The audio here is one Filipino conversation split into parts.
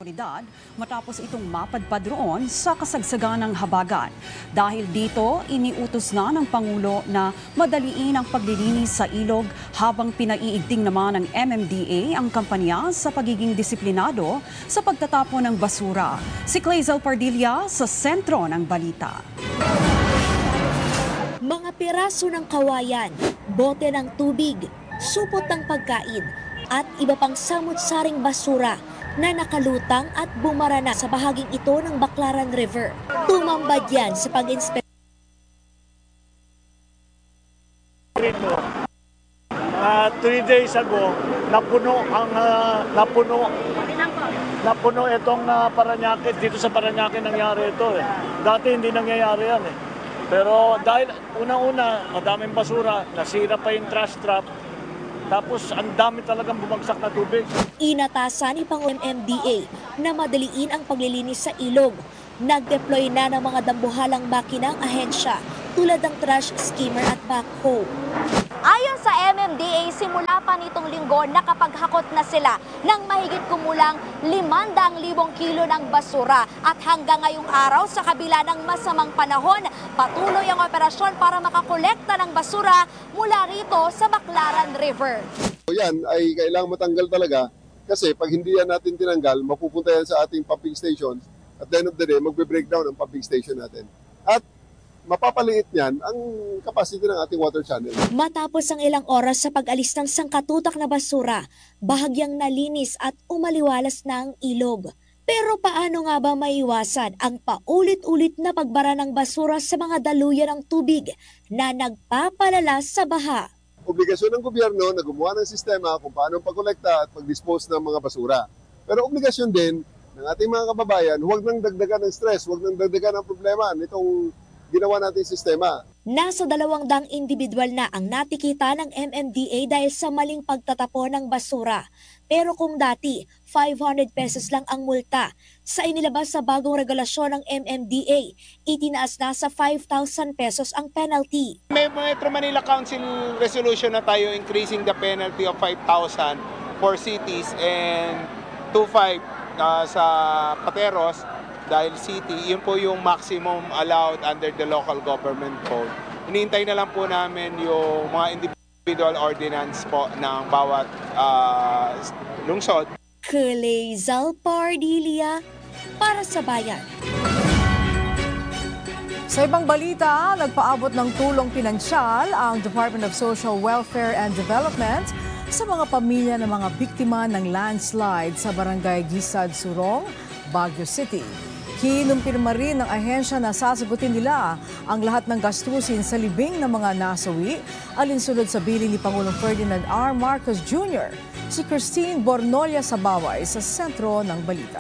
matapos itong mapadpad roon sa kasagsaganang habagat. Dahil dito, iniutos na ng Pangulo na madaliin ang paglilinis sa ilog habang pinaiigting naman ng MMDA ang kampanya sa pagiging disiplinado sa pagtatapon ng basura. Si Clazel Pardilla sa sentro ng balita. Mga piraso ng kawayan, bote ng tubig, supot ng pagkain at iba pang samut-saring basura na nakalutang at bumarana sa bahaging ito ng Baclaran River. Tumambad yan sa pag-inspect. 3 days ago, napuno itong Parañaque. Dito sa Parañaque nangyari ito eh. Dati hindi nangyayari yan eh. Pero dahil una-una, madaming basura, nasira pa yung trash trap, tapos ang dami talagang bumagsak na tubig. Inatasan ni Pangulong MMDA na madaliin ang paglilinis sa ilog. Nag-deploy na ng mga dambuhalang makinang ahensya tulad ng trash skimmer at backhoe. Ayon sa MMDA, simula pa nitong linggo nakapaghakot na sila ng mahigit kumulang 500,000 kilo ng basura. At hanggang ngayong araw, sa kabila ng masamang panahon, patuloy ang operasyon para makakolekta ng basura mula rito sa Baclaran River. Yan ay kailangang matanggal talaga kasi pag hindi yan natin tinanggal, mapupunta yan sa ating pumping stations. At the end of the day, magbe-breakdown ang pumping station natin. At mapapaliit niyan ang capacity ng ating water channel. Matapos ang ilang oras sa pag-alis ng sangkatutak na basura, bahagyang nalinis at umaliwalas na ang ilog. Pero paano nga ba maiwasan ang paulit-ulit na pagbara ng basura sa mga daluyan ng tubig na nagpapalala sa baha? Obligasyon ng gobyerno na gumawa ng sistema kung paano pagkolekta at pag-dispose ng mga basura. Pero obligasyon din ng ating mga kababayan, huwag nang dagdagan ng stress, huwag nang dagdagan ng problema nitong ginawa nating sistema. Nasa 200 individual na ang natikita ng MMDA dahil sa maling pagtatapon ng basura. Pero kung dati, 500 pesos lang ang multa, sa inilabas sa bagong regulasyon ng MMDA, itinaas na sa 5,000 pesos ang penalty. May Metro Manila Council resolution na tayo increasing the penalty of 5,000 for cities and 2,500 sa Pateros. Dahil city, yun po yung maximum allowed under the local government code. Hinihintay na lang po namin yung mga individual ordinance po ng bawat lungsod. Clazel Pardilla para sa bayan. Sa ibang balita, nagpaabot ng tulong pinansyal ang Department of Social Welfare and Development sa mga pamilya ng mga biktima ng landslide sa Barangay Gisad, Surong, Baguio City. Kinumpirma rin ng ahensya na sasagutin nila ang lahat ng gastusin sa libing ng mga nasawi, alinsunod sa bilin ni Pangulong Ferdinand R. Marcos Jr. Si Christine Bornolia Sabaway sa sentro ng balita.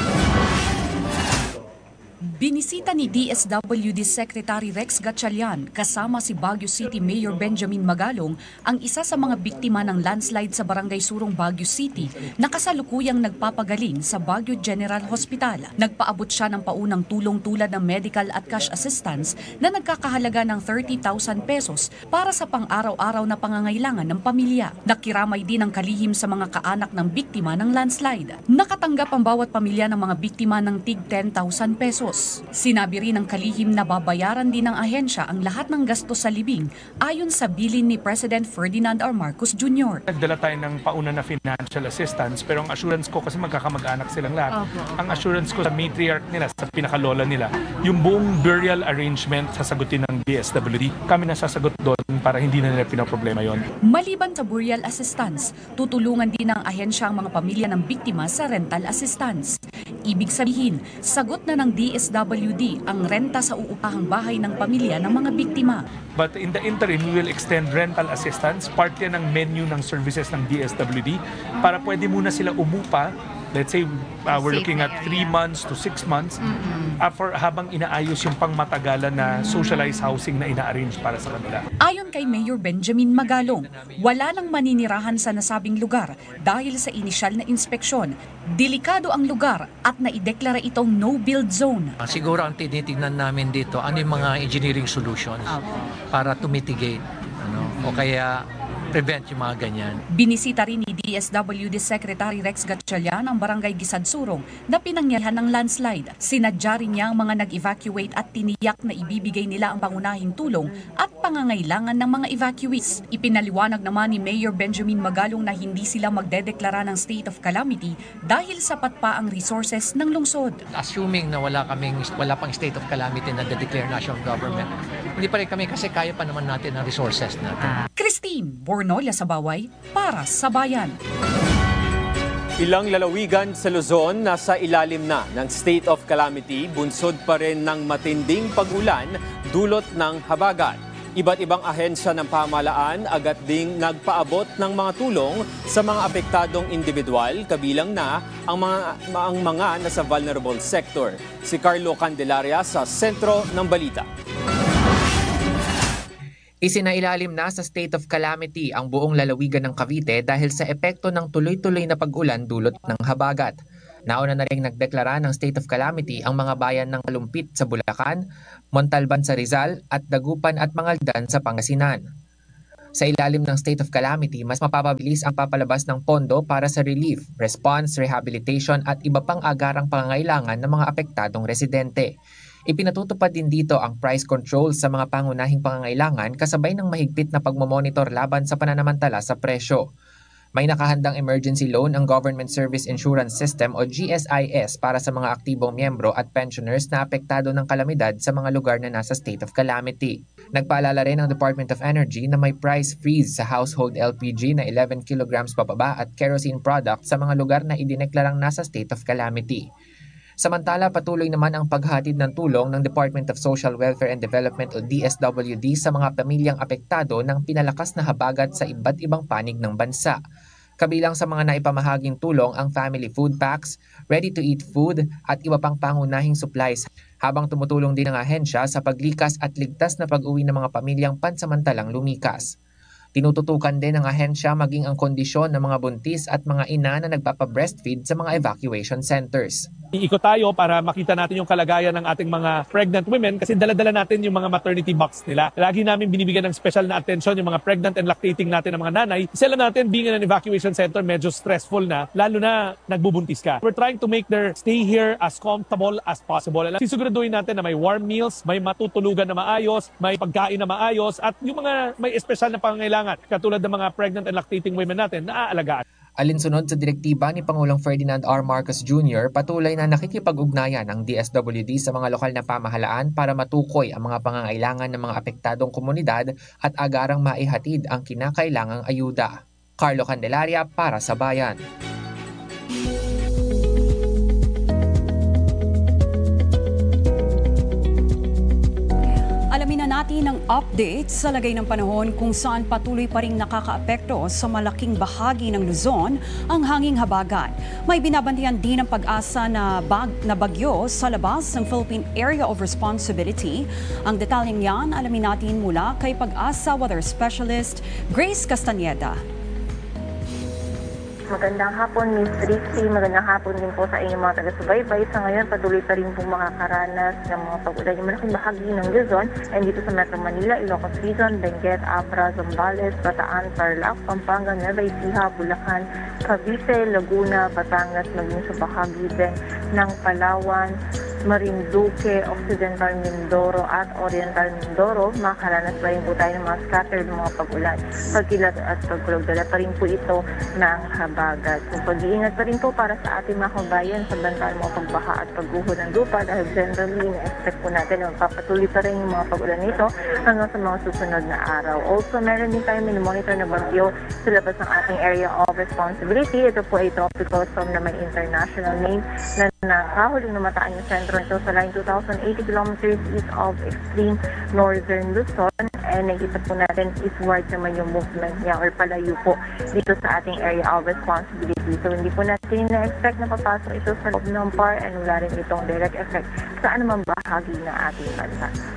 Binisita ni DSWD Secretary Rex Gatchalian kasama si Baguio City Mayor Benjamin Magalong ang isa sa mga biktima ng landslide sa Barangay Surong, Baguio City na kasalukuyang nagpapagaling sa Baguio General Hospital. Nagpaabot siya ng paunang tulong tulad ng medical at cash assistance na nagkakahalaga ng 30,000 pesos para sa pang-araw-araw na pangangailangan ng pamilya. Nakiramay din ang kalihim sa mga kaanak ng biktima ng landslide. Nakatanggap ang bawat pamilya ng mga biktima ng tig 10,000 pesos. Sinabi rin ng kalihim na babayaran din ng ahensya ang lahat ng gastos sa libing ayon sa bilin ni President Ferdinand R. Marcos Jr. Nagdala tayo ng pauna na financial assistance pero ang assurance ko kasi magkakamag-anak silang lahat. Ang assurance ko sa matriarch nila, sa pinakalola nila, yung buong burial arrangement sasagutin ng DSWD. Kami nasasagot doon para hindi na nila pinaproblema yon. Maliban sa burial assistance, tutulungan din ng ahensya ang mga pamilya ng biktima sa rental assistance. Ibig sabihin, sagot na ng DSWD ang renta sa uupahang bahay ng pamilya ng mga biktima. But in the interim, we will extend rental assistance, part yan ng menu ng services ng DSWD, para pwede muna sila umupa. Let's say we're looking at 3 months to 6 months for habang inaayos yung pangmatagalan na socialized housing na ina-arrange para sa kanila. Ayon kay Mayor Benjamin Magalong, wala nang maninirahan sa nasabing lugar dahil sa inisyal na inspeksyon. Delikado ang lugar at naideklara itong no-build zone. Siguro ang tinitingnan namin dito, ano yung mga engineering solutions para to mitigate. O kaya prevent yung mga ganyan. Binisita rin ni DSWD Secretary Rex Gatchalian ang barangay Gisadsurong na pinangyahan ng landslide. Sinadya rin niya ang mga nag-evacuate at tiniyak na ibibigay nila ang pangunahing tulong at pangangailangan ng mga evacuees. Ipinaliwanag naman ni Mayor Benjamin Magalong na hindi sila magdedeklara ng state of calamity dahil sapat pa ang resources ng lungsod. Assuming na wala pang state of calamity na de-declare national government, hindi pa rin kami kasi kaya pa naman natin ang resources natin. Christine Bornolia sa Baway para sa Bayan. Ilang lalawigan sa Luzon nasa ilalim na ng state of calamity, bunsod pa rin ng matinding pag-ulan dulot ng habagat. Iba't ibang ahensya ng pamahalaan agad ding nagpaabot ng mga tulong sa mga apektadong individual, kabilang na ang mga nasa vulnerable sector. Si Carlo Candelaria sa sentro ng balita. Isinailalim na sa state of calamity ang buong lalawigan ng Cavite dahil sa epekto ng tuloy-tuloy na pag-ulan dulot ng habagat. Nauna na rin nagdeklara ng state of calamity ang mga bayan ng Kalumpit sa Bulacan, Montalban sa Rizal at Dagupan at Mangaldan sa Pangasinan. Sa ilalim ng state of calamity, mas mapapabilis ang papalabas ng pondo para sa relief, response, rehabilitation at iba pang agarang pangangailangan ng mga apektadong residente. Ipinatutupad din dito ang price control sa mga pangunahing pangangailangan kasabay ng mahigpit na pagmamonitor laban sa pananamantala sa presyo. May nakahandang emergency loan ang Government Service Insurance System o GSIS para sa mga aktibong miyembro at pensioners na apektado ng kalamidad sa mga lugar na nasa state of calamity. Nagpaalala rin ang Department of Energy na may price freeze sa household LPG na 11 kilograms pababa at kerosene product sa mga lugar na idineklarang nasa state of calamity. Samantala, patuloy naman ang paghatid ng tulong ng Department of Social Welfare and Development o DSWD sa mga pamilyang apektado ng pinalakas na habagat sa iba't ibang panig ng bansa. Kabilang sa mga naipamahaging tulong ang family food packs, ready-to-eat food at iba pang pangunahing supplies, habang tumutulong din ang ahensya sa paglikas at ligtas na pag-uwi ng mga pamilyang pansamantalang lumikas. Tinututukan din ng ahensya maging ang kondisyon ng mga buntis at mga ina na nagpapa-breastfeed sa mga evacuation centers. Iikot tayo para makita natin yung kalagayan ng ating mga pregnant women kasi dala-dala natin yung mga maternity box nila. Lagi namin binibigyan ng special na attention yung mga pregnant and lactating natin ng mga nanay. Kasi alam natin, being in an evacuation center, medyo stressful na, lalo na nagbubuntis ka. We're trying to make their stay here as comfortable as possible. Sisiguraduhin natin na may warm meals, may matutulugan na maayos, may pagkain na maayos, at yung mga may espesyal na pangangailangan, katulad ng mga pregnant and lactating women natin, naaalagaan. Alinsunod sa direktiba ni Pangulong Ferdinand R. Marcos Jr., patuloy na nakikipag-ugnayan ang DSWD sa mga lokal na pamahalaan para matukoy ang mga pangangailangan ng mga apektadong komunidad at agarang maihatid ang kinakailangang ayuda. Carlo Candelaria para sa Bayan. Alamin na natin ang update sa lagay ng panahon kung saan patuloy pa rin nakakaapekto sa malaking bahagi ng Luzon ang hanging habagat. May binabantayan din ang Pag-asa na bagyo sa labas ng Philippine Area of Responsibility. Ang detalyeng yan alamin natin mula kay Pag-asa Weather Specialist Grace Castañeda. Magandang hapon, Ms. Trixie. Magandang hapon din po sa inyong mga taga-subaybay. Sa ngayon, patuloy pa rin po makakaranas ng mga pag-ulan yung malaking bahagi ng Luzon and dito sa Metro Manila, Ilocos Region, Benguet, Abra, Zambales, Bataan, Tarlac, Pampanga, Nueva Ecija, Bulacan, Cavite, Laguna, Batangas, maging sa bahagi din ng Palawan, Marinduque, Occidental Mindoro at Oriental Mindoro. Makakaranas pa rin po tayo ng mga scattered mga pag-ulan. Pagkilat at pagkulog, dala pa rin po ito ng habagat. So pag-iingat pa rin po para sa ating mga kabayan sa banta ng mga pagbaha at pagguho ng lupa dahil generally na-expect po natin na magpapatuloy pa rin yung mga pag-ulan nito hanggang sa mga susunod na araw. Also, meron din tayo minimonitor na bagyo sa labas ng ating area of responsibility. Ito po ay tropical storm na may international name na nakahuling namataan yung sentro nito sa line 2,080 kilometers east of extreme northern Luzon. And nakita po natin eastward naman yung movement niya or palayo po dito sa ating area of responsibility. So hindi po natin na-expect na papasok ito sa loob ng PAR and wala rin itong direct effect sa anumang bahagi ng ating bansa.